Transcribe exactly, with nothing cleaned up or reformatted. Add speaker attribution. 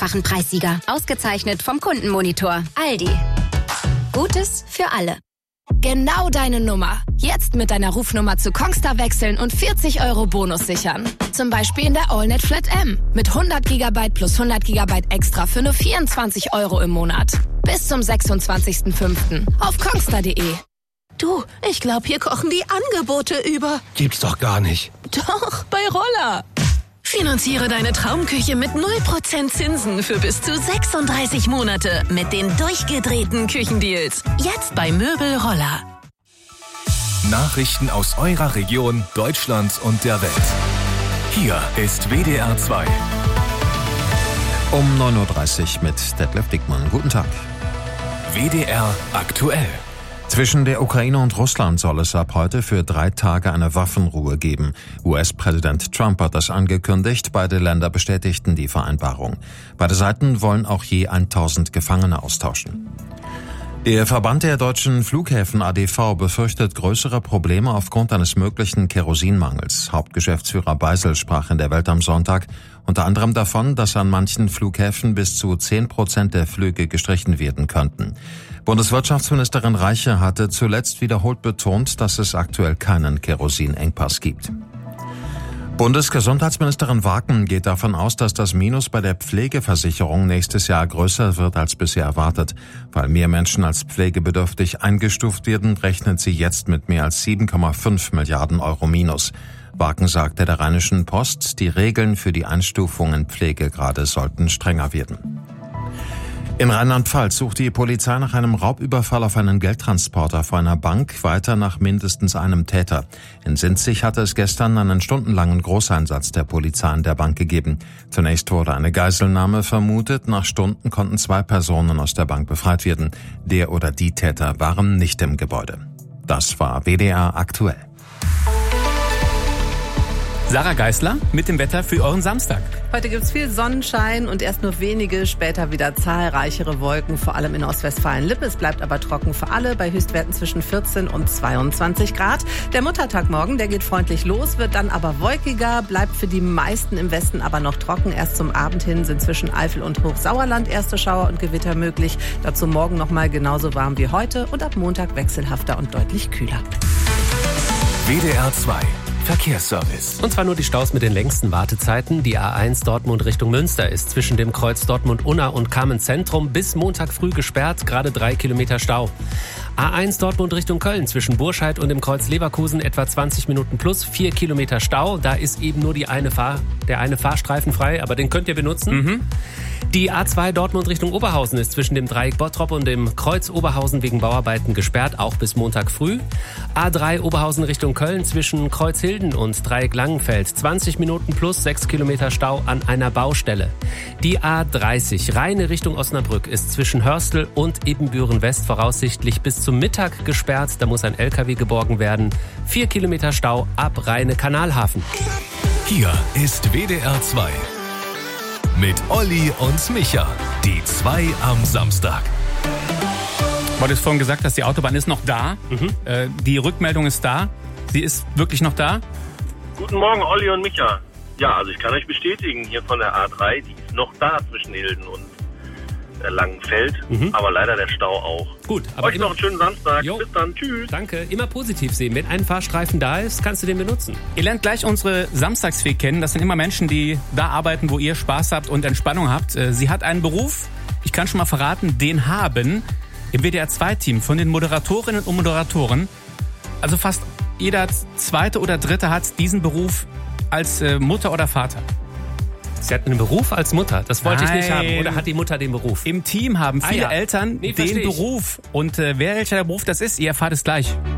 Speaker 1: mehrfachen Preissieger. Ausgezeichnet vom Kundenmonitor. Aldi. Gutes für alle.
Speaker 2: Genau deine Nummer. Jetzt mit deiner Rufnummer zu Kongstar wechseln und vierzig Euro Bonus sichern. Zum Beispiel in der AllNet Flat M. Mit hundert Gigabyte plus hundert Gigabyte extra für nur vierundzwanzig Euro im Monat. Bis zum sechsundzwanzigsten fünften auf kongstar punkt de.
Speaker 3: Du, ich glaube, hier kochen die Angebote über.
Speaker 4: Gibt's doch gar nicht.
Speaker 3: Doch, bei Roller. Finanziere deine Traumküche mit null Prozent Zinsen für bis zu sechsunddreißig Monate mit den durchgedrehten Küchendeals. Jetzt bei Möbel Roller.
Speaker 5: Nachrichten aus eurer Region, Deutschland und der Welt. Hier ist W D R zwei.
Speaker 6: Um neun Uhr dreißig mit Detlef Dickmann. Guten Tag.
Speaker 5: W D R aktuell.
Speaker 6: Zwischen der Ukraine und Russland soll es ab heute für drei Tage eine Waffenruhe geben. U S-Präsident Trump hat das angekündigt. Beide Länder bestätigten die Vereinbarung. Beide Seiten wollen auch je tausend Gefangene austauschen. Der Verband der deutschen Flughäfen A D V befürchtet größere Probleme aufgrund eines möglichen Kerosinmangels. Hauptgeschäftsführer Beisel sprach in der Welt am Sonntag unter anderem davon, dass an manchen Flughäfen bis zu zehn Prozent der Flüge gestrichen werden könnten. Bundeswirtschaftsministerin Reiche hatte zuletzt wiederholt betont, dass es aktuell keinen Kerosinengpass gibt. Bundesgesundheitsministerin Waken geht davon aus, dass das Minus bei der Pflegeversicherung nächstes Jahr größer wird als bisher erwartet. Weil mehr Menschen als pflegebedürftig eingestuft werden, rechnet sie jetzt mit mehr als sieben Komma fünf Milliarden Euro Minus. Waken sagte der Rheinischen Post, die Regeln für die Einstufung in Pflegegrade sollten strenger werden. In Rheinland-Pfalz sucht die Polizei nach einem Raubüberfall auf einen Geldtransporter vor einer Bank weiter nach mindestens einem Täter. In Sinzig hatte es gestern einen stundenlangen Großeinsatz der Polizei in der Bank gegeben. Zunächst wurde eine Geiselnahme vermutet, nach Stunden konnten zwei Personen aus der Bank befreit werden. Der oder die Täter waren nicht im Gebäude. Das war W D R aktuell.
Speaker 7: Sarah Geisler mit dem Wetter für euren Samstag.
Speaker 8: Heute gibt's viel Sonnenschein und erst nur wenige, später wieder zahlreichere Wolken, vor allem in Ostwestfalen-Lippe. Es bleibt aber trocken für alle, bei Höchstwerten zwischen vierzehn und zweiundzwanzig Grad. Der Muttertag morgen, der geht freundlich los, wird dann aber wolkiger, bleibt für die meisten im Westen aber noch trocken. Erst zum Abend hin sind zwischen Eifel und Hochsauerland erste Schauer und Gewitter möglich. Dazu morgen nochmal genauso warm wie heute und ab Montag wechselhafter und deutlich kühler.
Speaker 5: W D R zwei Verkehrsservice.
Speaker 7: Und zwar nur die Staus mit den längsten Wartezeiten. Die A eins Dortmund Richtung Münster ist zwischen dem Kreuz Dortmund-Unna und Kamen-Zentrum bis Montag früh gesperrt, gerade drei Kilometer Stau. A eins Dortmund Richtung Köln zwischen Burscheid und dem Kreuz Leverkusen etwa zwanzig Minuten plus, vier Kilometer Stau. Da ist eben nur die eine Fahr- der eine Fahrstreifen frei, aber den könnt ihr benutzen. Mhm. Die A zwei Dortmund Richtung Oberhausen ist zwischen dem Dreieck Bottrop und dem Kreuz Oberhausen wegen Bauarbeiten gesperrt, auch bis Montag früh. A drei Oberhausen Richtung Köln zwischen Kreuz Hilden und Dreieck Langenfeld, zwanzig Minuten plus, sechs Kilometer Stau an einer Baustelle. Die A dreißig Rheine Richtung Osnabrück ist zwischen Hörstel und Ibbenbüren West voraussichtlich bis zum Mittag gesperrt. Da muss ein L K W geborgen werden. Vier Kilometer Stau ab Rheine-Kanalhafen.
Speaker 5: Hier ist W D R zwei. Mit Olli und Micha. Die zwei am Samstag.
Speaker 7: Du hattest vorhin gesagt, dass die Autobahn ist noch da. Mhm. Äh, die Rückmeldung ist da. Sie ist wirklich noch da?
Speaker 9: Guten Morgen, Olli und Micha. Ja, also ich kann euch bestätigen, hier von der A drei, die ist noch da zwischen Hilden und äh, Langenfeld. Mhm. Aber leider der Stau auch.
Speaker 7: Gut. Aber
Speaker 9: euch noch einen schönen Samstag.
Speaker 7: Jo.
Speaker 9: Bis dann. Tschüss.
Speaker 7: Danke. Immer positiv sehen. Wenn ein Fahrstreifen da ist, kannst du den benutzen.
Speaker 10: Ihr lernt gleich unsere Samstagsfee kennen. Das sind immer Menschen, die da arbeiten, wo ihr Spaß habt und Entspannung habt. Sie hat einen Beruf, ich kann schon mal verraten, den haben im W D R zwei Team von den Moderatorinnen und Moderatoren, also fast jeder zweite oder dritte hat diesen Beruf als Mutter oder Vater.
Speaker 7: Sie hat einen Beruf als Mutter, das wollte
Speaker 10: Nein.
Speaker 7: ich nicht haben. Oder hat die Mutter den Beruf?
Speaker 10: Im Team haben viele
Speaker 7: ah, ja.
Speaker 10: Eltern
Speaker 7: nee,
Speaker 10: den Beruf. Und äh, wer welcher Beruf das ist, ihr erfahrt es gleich.